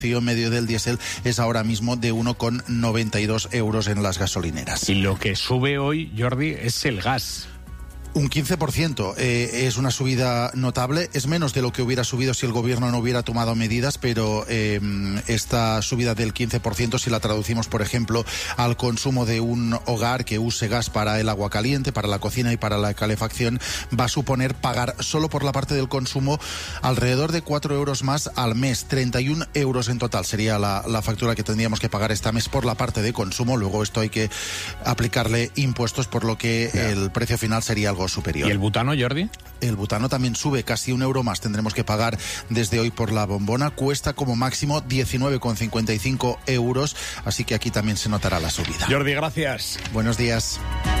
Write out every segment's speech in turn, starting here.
medio del diésel es ahora mismo de 1,92 euros en las gasolineras. Y lo que sube hoy, Jordi, es el gas. Un 15%, es una subida notable, es menos de lo que hubiera subido si el gobierno no hubiera tomado medidas, pero esta subida del 15%, si la traducimos, por ejemplo, al consumo de un hogar que use gas para el agua caliente, para la cocina y para la calefacción, va a suponer pagar solo por la parte del consumo alrededor de 4 euros más al mes. 31 euros en total sería la factura que tendríamos que pagar este mes por la parte de consumo. Luego esto hay que aplicarle impuestos, por lo que el precio final sería algo superior. ¿Y el butano, Jordi? El butano también sube, casi 1 euro más tendremos que pagar desde hoy por la bombona. Cuesta como máximo 19,55 euros, así que aquí también se notará la subida. Jordi, gracias. Buenos días.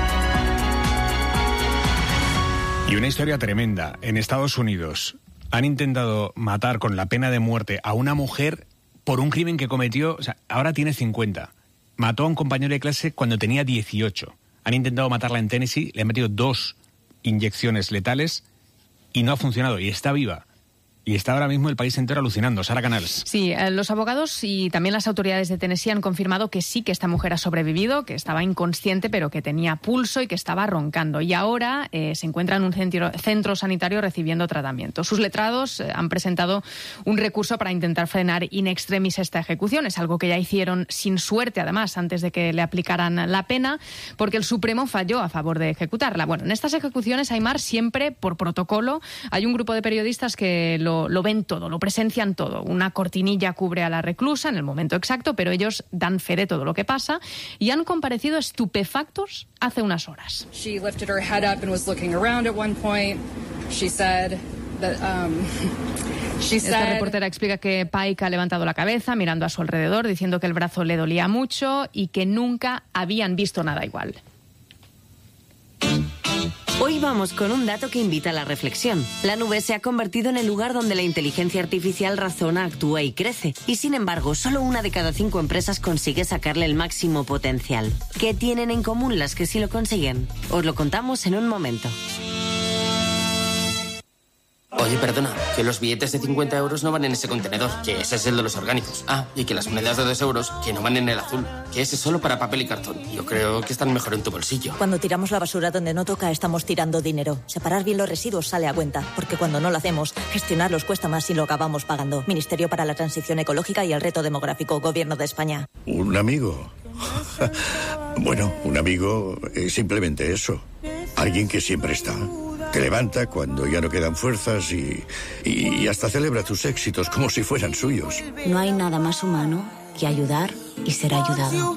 Y una historia tremenda. En Estados Unidos han intentado matar con la pena de muerte a una mujer por un crimen que cometió, o sea, ahora tiene 50. Mató a un compañero de clase cuando tenía 18. Han intentado matarla en Tennessee, le han metido 2 inyecciones letales y no ha funcionado, y está viva. Y está ahora mismo el país entero alucinando. Sara Canals. Sí, los abogados y también las autoridades de Tennessee han confirmado que sí, que esta mujer ha sobrevivido, que estaba inconsciente, pero que tenía pulso y que estaba roncando. Y ahora se encuentra en un centro sanitario recibiendo tratamiento. Sus letrados han presentado un recurso para intentar frenar in extremis esta ejecución. Es algo que ya hicieron sin suerte, además, antes de que le aplicaran la pena, porque el Supremo falló a favor de ejecutarla. Bueno, en estas ejecuciones, Aimar, siempre por protocolo, hay un grupo de periodistas que lo ven todo, lo presencian todo. Una cortinilla cubre a la reclusa en el momento exacto, pero ellos dan fe de todo lo que pasa y han comparecido estupefactos hace unas horas. She lifted her head up and was looking around at one point. She said that Esta reportera explica que Pike ha levantado la cabeza mirando a su alrededor, diciendo que el brazo le dolía mucho y que nunca habían visto nada igual. Hoy vamos con un dato que invita a la reflexión. La nube se ha convertido en el lugar donde la inteligencia artificial razona, actúa y crece. Y sin embargo, solo 1 de cada 5 empresas consigue sacarle el máximo potencial. ¿Qué tienen en común las que sí lo consiguen? Os lo contamos en un momento. Oye, perdona, que los billetes de 50 euros no van en ese contenedor, que ese es el de los orgánicos. Ah, y que las monedas de 2 euros, que no van en el azul, que ese es solo para papel y cartón. Yo creo que están mejor en tu bolsillo. Cuando tiramos la basura donde no toca, estamos tirando dinero. Separar bien los residuos sale a cuenta, porque cuando no lo hacemos, gestionarlos cuesta más y lo acabamos pagando. Ministerio para la Transición Ecológica y el Reto Demográfico, Gobierno de España. ¿Un amigo? Bueno, un amigo es simplemente eso. Alguien que siempre está. Te levanta cuando ya no quedan fuerzas y hasta celebra tus éxitos como si fueran suyos. No hay nada más humano que ayudar y ser ayudado.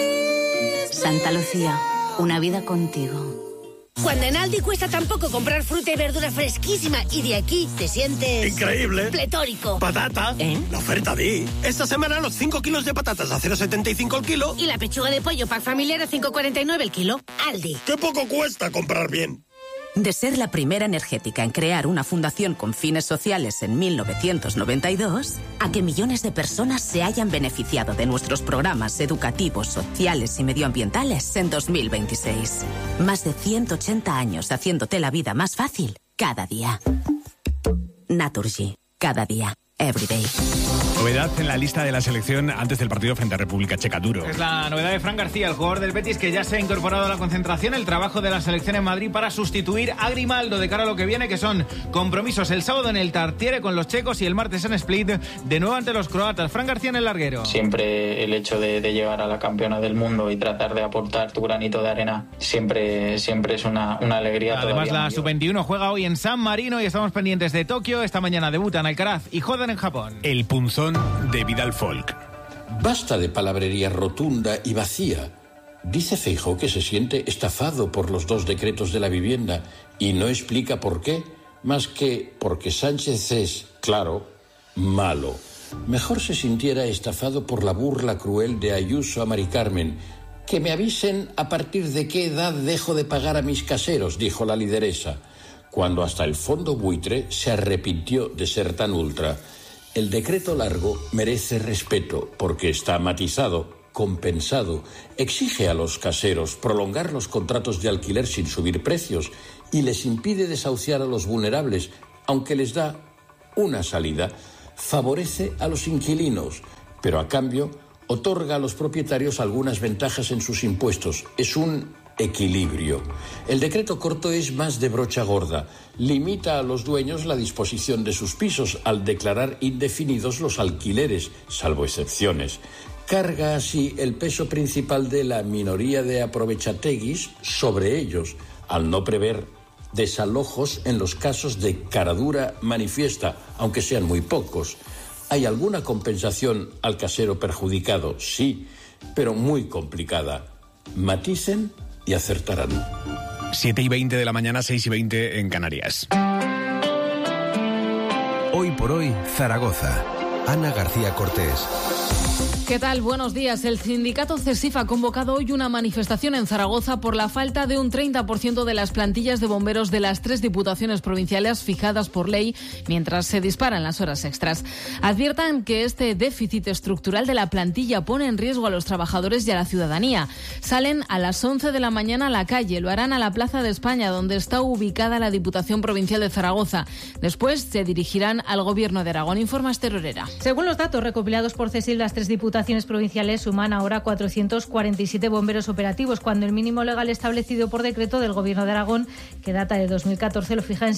Santa Lucía, una vida contigo. Cuando en Aldi cuesta tan poco comprar fruta y verdura fresquísima y de aquí te sientes... ¡increíble! ¡Pletórico! ¡Patata! La oferta de... Esta semana los 5 kilos de patatas a 0,75 el kilo. Y la pechuga de pollo pack familiar a 5,49 el kilo. Aldi. ¡Qué poco cuesta comprar bien! De ser la primera energética en crear una fundación con fines sociales en 1992, a que millones de personas se hayan beneficiado de nuestros programas educativos, sociales y medioambientales en 2026. Más de 180 años haciéndote la vida más fácil cada día. Naturgy, cada día. Everyday. Novedad en la lista de la selección antes del partido frente a República Checa, duro. Es la novedad de Fran García, el jugador del Betis, que ya se ha incorporado a la concentración, el trabajo de la selección en Madrid para sustituir a Grimaldo de cara a lo que viene, que son compromisos el sábado en el Tartiere con los checos y el martes en Split, de nuevo ante los croatas. Fran García en el larguero. Siempre el hecho de llegar a la campeona del mundo y tratar de aportar tu granito de arena siempre es una alegría. Además, la Sub-21 juega hoy en San Marino y estamos pendientes de Tokio. Esta mañana debutan Alcaraz y Jodan en Japón. El punzón de Vidal Folk. Basta de palabrería rotunda y vacía. Dice Feijóo que se siente estafado por los 2 decretos de la vivienda y no explica por qué, más que porque Sánchez es, claro, malo. Mejor se sintiera estafado por la burla cruel de Ayuso a Mari Carmen. Que me avisen a partir de qué edad dejo de pagar a mis caseros, dijo la lideresa, cuando hasta el fondo buitre se arrepintió de ser tan ultra. El decreto largo merece respeto porque está matizado, compensado, exige a los caseros prolongar los contratos de alquiler sin subir precios y les impide desahuciar a los vulnerables, aunque les da una salida. favorece a los inquilinos, pero a cambio otorga a los propietarios algunas ventajas en sus impuestos. Es un equilibrio. El decreto corto es más de brocha gorda. Limita a los dueños la disposición de sus pisos al declarar indefinidos los alquileres, salvo excepciones. Carga así el peso principal de la minoría de aprovechateguis sobre ellos, al no prever desalojos en los casos de caradura manifiesta, aunque sean muy pocos. ¿Hay alguna compensación al casero perjudicado? Sí, pero muy complicada. Maticen y acertarán. 7:20 de la mañana, 6:20 en Canarias. Hoy por hoy, Zaragoza. Ana García Cortés. ¿Qué tal? Buenos días. El sindicato CESIF ha convocado hoy una manifestación en Zaragoza por la falta de un 30% de las plantillas de bomberos de las 3 diputaciones provinciales fijadas por ley mientras se disparan las horas extras. Adviertan que este déficit estructural de la plantilla pone en riesgo a los trabajadores y a la ciudadanía. Salen a las 11 de la mañana a la calle, lo harán a la Plaza de España, donde está ubicada la Diputación Provincial de Zaragoza. Después se dirigirán al Gobierno de Aragón, informa Esther Herrera. Según los datos recopilados por CESIF, las 3 diputaciones provinciales suman ahora 447 bomberos operativos, cuando el mínimo legal establecido por decreto del Gobierno de Aragón, que data de 2014, lo fija en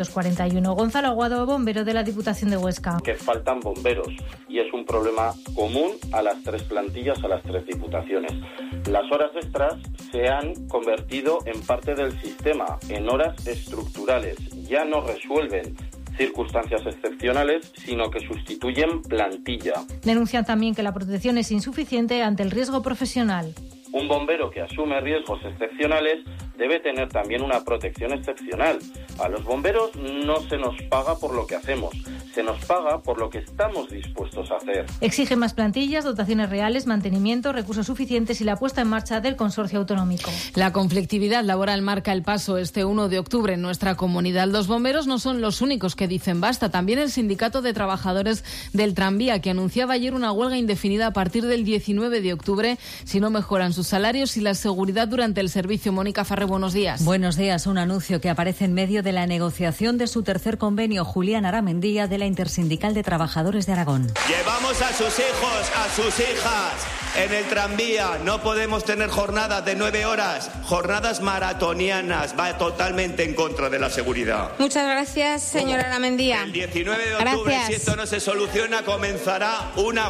641. Gonzalo Aguado, bombero de la Diputación de Huesca. Que faltan bomberos y es un problema común a las 3 plantillas, a las 3 diputaciones. Las horas extras se han convertido en parte del sistema, en horas estructurales. Ya no resuelven circunstancias excepcionales, sino que sustituyen plantilla. Denuncian también que la protección es insuficiente ante el riesgo profesional. Un bombero que asume riesgos excepcionales debe tener también una protección excepcional. A los bomberos no se nos paga por lo que hacemos, se nos paga por lo que estamos dispuestos a hacer. Exige más plantillas, dotaciones reales, mantenimiento, recursos suficientes y la puesta en marcha del consorcio autonómico. La conflictividad laboral marca el paso este 1 de octubre en nuestra comunidad. Los bomberos no son los únicos que dicen basta. También el Sindicato de Trabajadores del Tranvía, que anunciaba ayer una huelga indefinida a partir del 19 de octubre si no mejoran sus salarios y la seguridad durante el servicio. Mónica Farré, buenos días. Buenos días. Un anuncio que aparece en medio de la negociación de su tercer convenio. Julián Aramendía, de la Intersindical de Trabajadores de Aragón. Llevamos a sus hijos, a sus hijas en el tranvía. No podemos tener jornadas de 9 horas, jornadas maratonianas. Va totalmente en contra de la seguridad. Muchas gracias, señora Aramendía. El 19 de octubre, si esto no se soluciona, comenzará una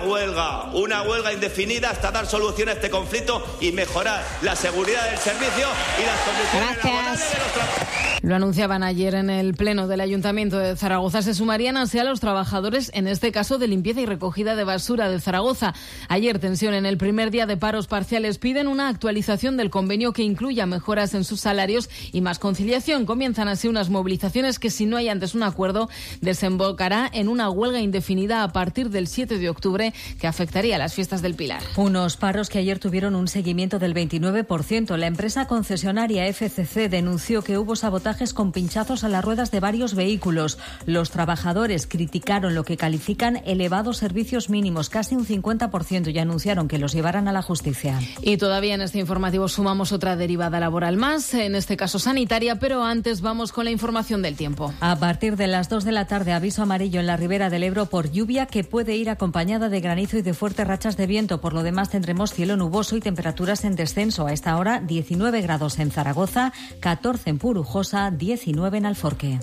huelga indefinida hasta dar solución a este conflicto y mejorar la seguridad del servicio y las condiciones laborales de los trabajadores. Lo anunciaban ayer en el Pleno del Ayuntamiento de Zaragoza. Se sumarían así a los trabajadores, en este caso de limpieza y recogida de basura de Zaragoza. Ayer, tensión en el primer día de paros parciales. Piden una actualización del convenio que incluya mejoras en sus salarios y más conciliación. Comienzan así unas movilizaciones que, si no hay antes un acuerdo, desembocará en una huelga indefinida a partir del 7 de octubre que afectaría a las fiestas del Pilar. Unos paros que ayer tuvieron un seguimiento del 29%. La empresa concesionaria FCC denunció que hubo sabotajes con pinchazos a las ruedas de varios vehículos. Los trabajadores criticaron lo que califican elevados servicios mínimos, casi un 50%, y anunciaron que los llevarán a la justicia. Y todavía en este informativo sumamos otra derivada laboral más, en este caso sanitaria, pero antes vamos con la información del tiempo. A partir de las 2 de la tarde, aviso amarillo en la Ribera del Ebro por lluvia que puede ir acompañada de granizo y de fuertes rachas de viento. Por lo demás, tendremos cielo nuboso y temperaturas en descenso. A esta hora, 19 grados en Zaragoza, 14 en Purujosa, 19 en Alforque.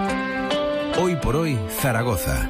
Hoy por hoy, Zaragoza.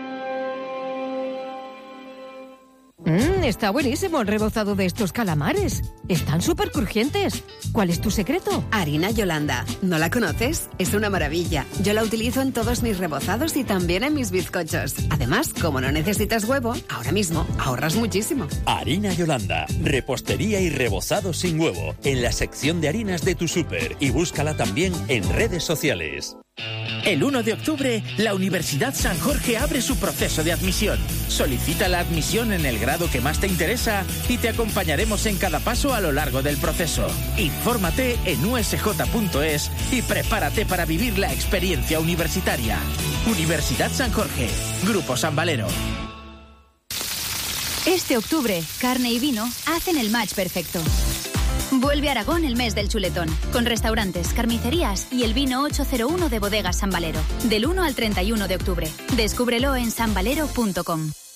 Está buenísimo el rebozado de estos calamares. Están súper crujientes. ¿Cuál es tu secreto? Harina Yolanda. ¿No la conoces? Es una maravilla. Yo la utilizo en todos mis rebozados y también en mis bizcochos. Además, como no necesitas huevo, ahora mismo ahorras muchísimo. Harina Yolanda. Repostería y rebozado sin huevo. En la sección de harinas de tu súper. Y búscala también en redes sociales. El 1 de octubre, la Universidad San Jorge abre su proceso de admisión. Solicita la admisión en el grado que más te interesa y te acompañaremos en cada paso a lo largo del proceso. Infórmate en usj.es y prepárate para vivir la experiencia universitaria. Universidad San Jorge, Grupo San Valero. Este octubre, carne y vino hacen el match perfecto. Vuelve a Aragón el mes del chuletón, con restaurantes, carnicerías y el vino 801 de Bodegas San Valero, del 1 al 31 de octubre. Descúbrelo en sanvalero.com.